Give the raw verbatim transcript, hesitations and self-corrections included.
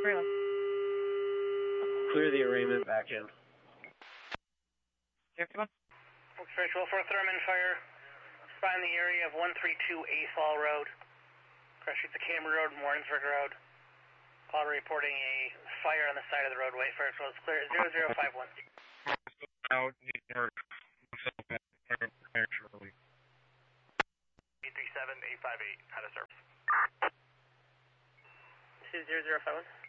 Clear the arraignment back in. Express four Thurman Fire. Find the area of one three two Athol Road. Crash Streets of Cambridge Road, Morningsburg Road. Call reporting a fire on the side of the roadway. First one is clear. zero zero five one. Out, need to work. Actually. eight three seven eight five eight, how to service. This is zero zero five one.